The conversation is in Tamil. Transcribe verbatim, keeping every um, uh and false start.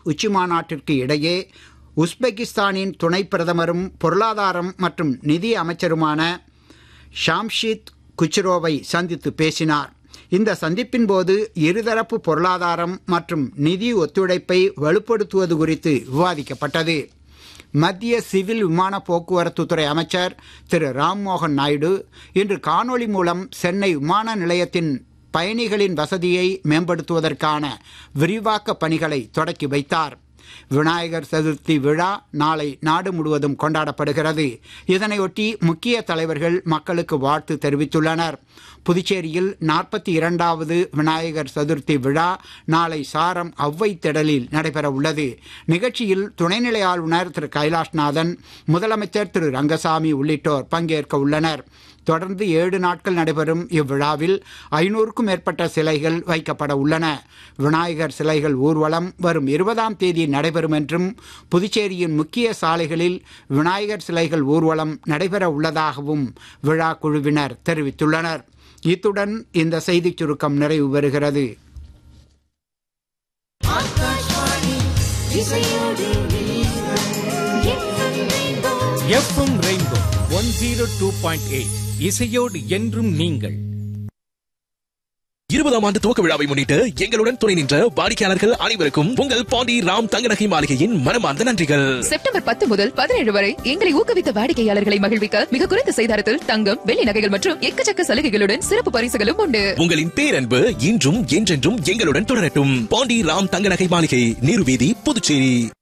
உச்சிமாநாட்டிற்கு இடையே உஸ்பெகிஸ்தானின் துணை பிரதமரும் பொருளாதாரம் மற்றும் நிதி அமைச்சருமான ஷாம்ஷித் குச்ரோவை சந்தித்து பேசினார். இந்த சந்திப்பின் போது இருதரப்பு பொருளாதாரம் மற்றும் நிதி ஒத்துழைப்பை வலுப்படுத்துவது குறித்து விவாதிக்கப்பட்டது. மத்திய சிவில் விமான போக்குவரத்துத்துறை அமைச்சர் திரு ராம்மோகன் நாயுடு இன்று காணொளி மூலம் சென்னை விமான நிலையத்தின் பயணிகளின் வசதியை மேம்படுத்துவதற்கான விரிவாக்க பணிகளை தொடக்கி வைத்தார். விநாயகர் சதுர்த்தி விழா நாளை நாடு முழுவதும் கொண்டாடப்படுகிறது. இதனையொட்டி முக்கிய தலைவர்கள் மக்களுக்கு வாழ்த்து தெரிவித்துள்ளனர். புதுச்சேரியில் நாற்பத்தி இரண்டாவது விநாயகர் சதுர்த்தி விழா நாளை சாரம் அவ்வை திடலில் நடைபெற உள்ளது. நிகழ்ச்சியில் துணைநிலை ஆளுநர் திரு கைலாஷ்நாதன், முதலமைச்சர் திரு ரங்கசாமி உள்ளிட்டோர் பங்கேற்க உள்ளனர். தொடர்ந்து ஏழு நாட்கள் நடைபெறும் இவ்விழாவில் ஐநூறுக்கும் மேற்பட்ட சிலைகள் வைக்கப்பட உள்ளன. விநாயகர் சிலைகள் ஊர்வலம் வரும் இருபதாம் தேதி நடைபெறும் என்றும் புதுச்சேரியின் முக்கிய சாலைகளில் விநாயகர் சிலைகள் ஊர்வலம் நடைபெற உள்ளதாகவும் விழா குழுவினர் தெரிவித்துள்ளனர். இத்துடன் இந்த செய்திச் சுருக்கம் நிறைவு பெறுகிறது. FM rainbow one zero two point eight இசையோடு என்றும் நீங்கள். இருபதாம் ஆண்டு துவக்க விழாவை முன்னிட்டு எங்களுடன் துணை நின்ற வாடிக்கையாளர்கள் அனைவருக்கும் உங்கள் பாண்டி ராம் தங்க நகை மாளிகையின் மனமார்ந்த நன்றிகள். செப்டம்பர் பத்து முதல் பதினேழு வரை எங்களை ஊக்குவித்த வாடிக்கையாளர்களை மகிழ்விக்க மிக குறைந்த செய்தாரத்தில் தங்கம், வெள்ளி நகைகள் மற்றும் எக்கச்சக்க சலுகைகளுடன் சிறப்பு பரிசுகளும் உண்டு. உங்களின் பேரன்பு இன்றும் என்றென்றும் எங்களுடன் தொடரட்டும். பாண்டி ராம் தங்க நகை மாளிகை, நீர்வீதி, புதுச்சேரி.